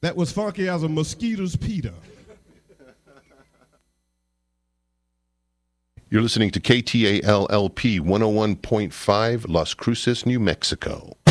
that was funky as a mosquito's Peter. You're listening to KTAL-LP 101.5, Las Cruces, New Mexico.